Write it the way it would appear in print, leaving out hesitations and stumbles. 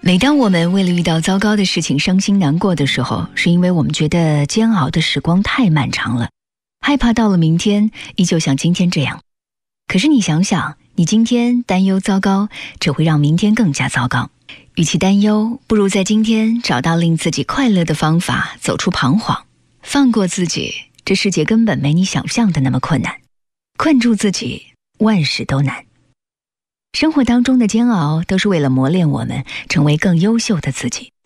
每当我们为了遇到糟糕的事情伤心难过的时候，是因为我们觉得煎熬的时光太漫长了，害怕到了明天依旧像今天这样。可是你想想，你今天担忧糟糕，只会让明天更加糟糕。与其担忧，不如在今天找到令自己快乐的方法，走出彷徨，放过自己。这世界根本没你想象的那么困难，困住自己，万事都难。生活当中的煎熬都是为了磨练我们成为更优秀的自己。